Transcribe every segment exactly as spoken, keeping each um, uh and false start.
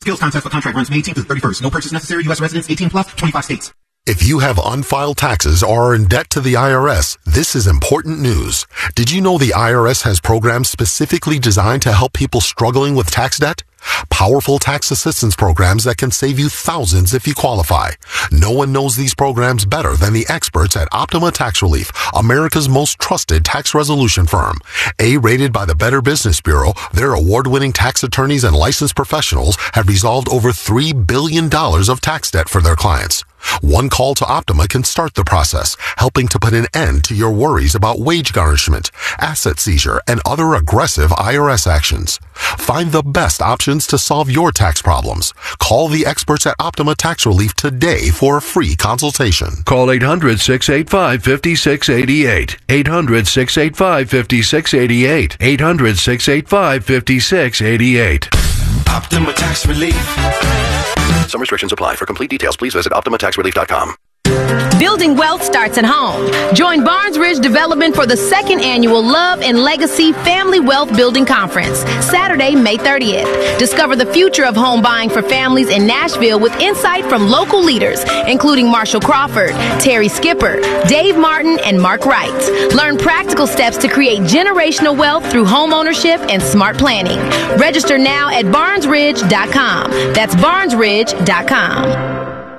Skills contest for contract runs May eighteenth to the thirty-first. No purchase necessary. U S residents eighteen plus, twenty-five states. If you have unfiled taxes or are in debt to the I R S, this is important news. Did you know the I R S has programs specifically designed to help people struggling with tax debt? Powerful tax assistance programs that can save you thousands if you qualify. No one knows these programs better than the experts at Optima Tax Relief, America's most trusted tax resolution firm. A-rated by the Better Business Bureau, their award-winning tax attorneys and licensed professionals have resolved over three billion dollars of tax debt for their clients. One call to Optima can start the process, helping to put an end to your worries about wage garnishment, asset seizure, and other aggressive I R S actions. Find the best options to solve your tax problems. Call the experts at Optima Tax Relief today for a free consultation. Call eight hundred, six eight five, five six eight eight. eight hundred, six eight five, five six eight eight. eight hundred, six eight five, five six eight eight. Optima Tax Relief. Some restrictions apply. For complete details, please visit optima tax relief dot com. Building wealth starts at home. Join Barnes Ridge Development for the second annual Love and Legacy Family Wealth Building Conference, Saturday, May thirtieth. Discover the future of home buying for families in Nashville with insight from local leaders, including Marshall Crawford, Terry Skipper, Dave Martin, and Mark Wright. Learn practical steps to create generational wealth through home ownership and smart planning. Register now at barnes ridge dot com. That's barnes ridge dot com.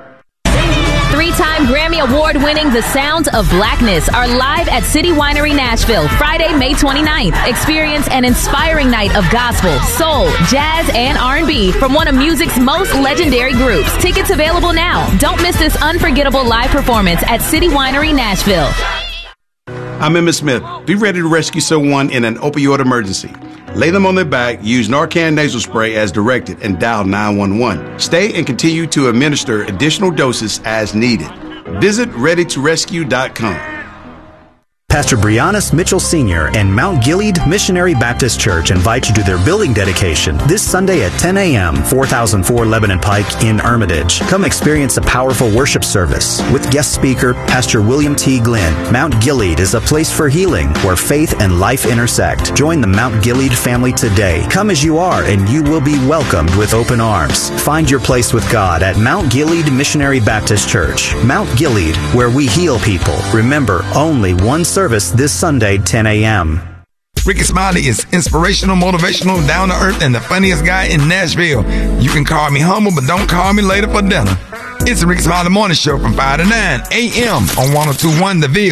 Three-time Grammy Award-winning The Sounds of Blackness are live at City Winery Nashville, Friday, May twenty-ninth. Experience an inspiring night of gospel, soul, jazz, and R and B from one of music's most legendary groups. Tickets available now. Don't miss this unforgettable live performance at City Winery Nashville. I'm Emmitt Smith. Be ready to rescue someone in an opioid emergency. Lay them on their back, use Narcan nasal spray as directed, and dial nine one one. Stay and continue to administer additional doses as needed. Visit ready to rescue dot com. Pastor Briannas Mitchell Senior and Mount Gilead Missionary Baptist Church invite you to their building dedication this Sunday at ten a.m., four thousand four Lebanon Pike in Hermitage. Come experience a powerful worship service with guest speaker Pastor William T. Glenn. Mount Gilead is a place for healing where faith and life intersect. Join the Mount Gilead family today. Come as you are and you will be welcomed with open arms. Find your place with God at Mount Gilead Missionary Baptist Church. Mount Gilead, where we heal people. Remember, only one service this Sunday, ten a.m. Ricky Smiley is inspirational, motivational, down-to-earth, and the funniest guy in Nashville. You can call me humble, but don't call me later for dinner. It's the Ricky Smiley Morning Show from five to nine a.m. on one oh two point one The Ville.